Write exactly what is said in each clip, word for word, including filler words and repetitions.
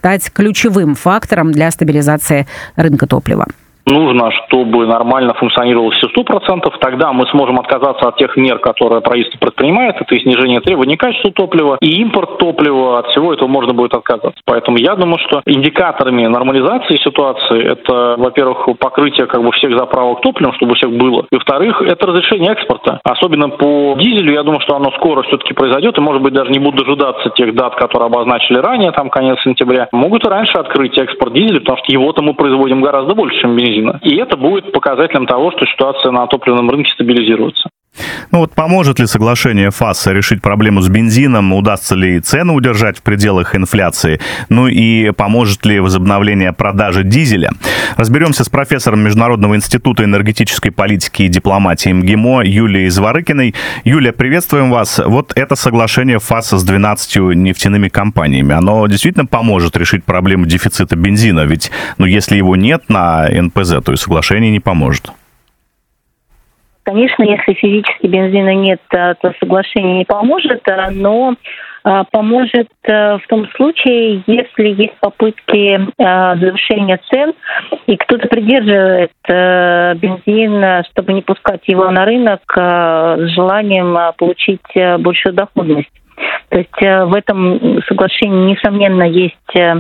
стать ключевым фактором для стабилизации рынка топлива? Нужно, чтобы нормально функционировало все сто процентов, тогда мы сможем отказаться от тех мер, которые правительство предпринимает, это и снижение требований к качеству топлива, и импорт топлива, от всего этого можно будет отказаться. Поэтому я думаю, что индикаторами нормализации ситуации это, во-первых, покрытие как бы всех заправок топливом, чтобы у всех было, и, во-вторых, это разрешение экспорта. Особенно по дизелю, я думаю, что оно скоро все-таки произойдет, и, может быть, даже не будут дожидаться тех дат, которые обозначили ранее, там, конец сентября. Могут и раньше открыть экспорт дизеля, потому что его-то мы производим гораздо больше, чем бензин. И это будет показателем того, что ситуация на топливном рынке стабилизируется. Ну вот поможет ли соглашение ФАС решить проблему с бензином? Удастся ли цены удержать в пределах инфляции? Ну и поможет ли возобновление продажи дизеля? Разберемся с профессором Международного института энергетической политики и дипломатии МГИМО Юлией Зворыкиной. Юлия, приветствуем вас. Вот это соглашение ФАС с двенадцатью нефтяными компаниями, оно действительно поможет решить проблему дефицита бензина? Ведь, ну, если его нет на эн пэ зэ, то и соглашение не поможет. Конечно, если физически бензина нет, то соглашение не поможет, но поможет в том случае, если есть попытки завышения цен, и кто-то придерживает бензин, чтобы не пускать его на рынок с желанием получить большую доходность. То есть в этом соглашении, несомненно, есть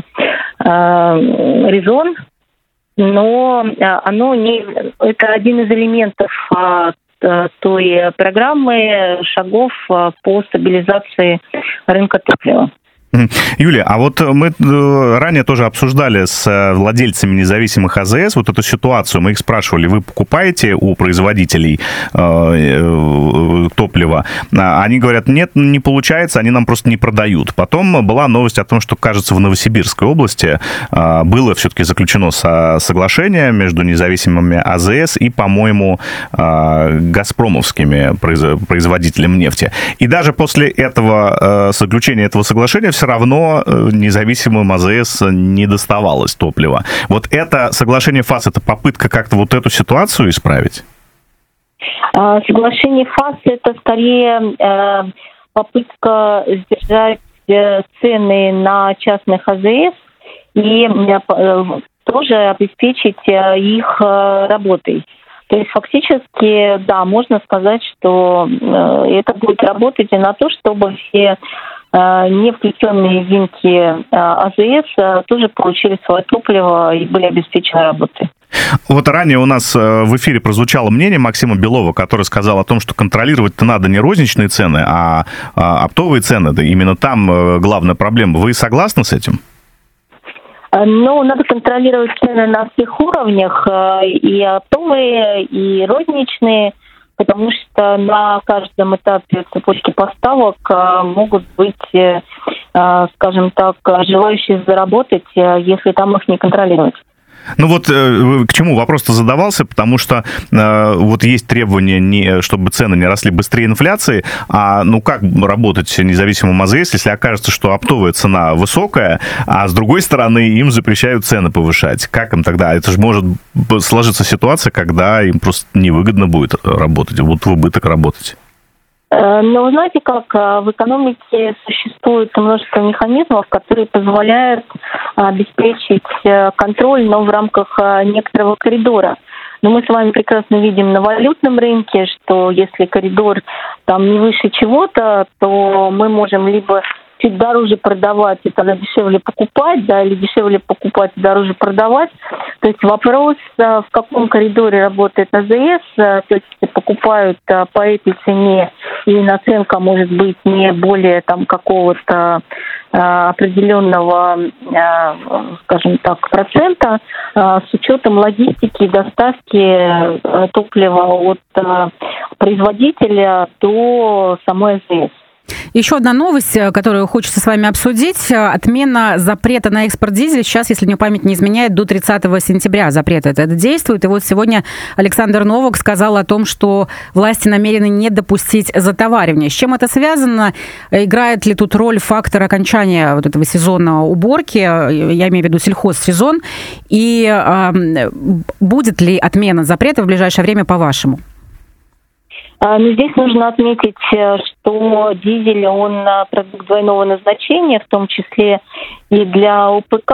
резон, но оно не это один из элементов той программы шагов по стабилизации рынка топлива. Юлия, а вот мы ранее тоже обсуждали с владельцами независимых а зэ эс вот эту ситуацию. Мы их спрашивали, вы покупаете у производителей э, топлива? Они говорят, нет, не получается, они нам просто не продают. Потом была новость о том, что, кажется, в Новосибирской области э, было все-таки заключено со- соглашение между независимыми а зэ эс и, по-моему, э, газпромовскими произ- производителями нефти. И даже после этого э, заключения этого соглашения все равно независимым а зэ эс не доставалось топлива. Вот это соглашение ФАС, это попытка как-то вот эту ситуацию исправить? Соглашение ФАС это скорее попытка сдержать цены на частных а зэ эс и тоже обеспечить их работой. То есть фактически, да, можно сказать, что это будет работать и на то, чтобы все не включенные единки а зэ эс тоже получили свое топливо и были обеспечены работой. Вот ранее у нас в эфире прозвучало мнение Максима Белова, который сказал о том, что контролировать-то надо не розничные цены, а оптовые цены. Да именно там главная проблема. Вы согласны с этим? Ну, надо контролировать цены на всех уровнях, и оптовые, и розничные, потому что на каждом этапе цепочки поставок могут быть, скажем так, желающие заработать, если там их не контролировать. Ну вот к чему вопрос-то задавался, потому что э, вот есть требования, не, чтобы цены не росли быстрее инфляции, а ну как работать независимым а зэ эс, если окажется, что оптовая цена высокая, а с другой стороны им запрещают цены повышать? Как им тогда? Это же может сложиться ситуация, когда им просто невыгодно будет работать, будут в убыток работать. Но знаете как, в экономике существует множество механизмов, которые позволяют обеспечить контроль, но в рамках некоторого коридора. Но мы с вами прекрасно видим на валютном рынке, что если коридор там не выше чего-то, то мы можем либо чуть дороже продавать и тогда дешевле покупать, да, или дешевле покупать и дороже продавать. То есть вопрос, в каком коридоре работает а зэ эс, то есть покупают по этой цене, и наценка может быть не более там какого-то определенного, скажем так, процента, с учетом логистики, доставки топлива от производителя до самой а зэ эс. Еще одна новость, которую хочется с вами обсудить. Отмена запрета на экспорт дизеля. Сейчас, если мне память не изменяет, до тридцатого сентября запрет этот действует. И вот сегодня Александр Новак сказал о том, что власти намерены не допустить затоваривания. С чем это связано? Играет ли тут роль фактор окончания вот этого сезона уборки? Я имею в виду сельхозсезон. И э, будет ли отмена запрета в ближайшее время, по-вашему? Но здесь нужно отметить, что дизель, он продукт двойного назначения, в том числе и для о пэ ка.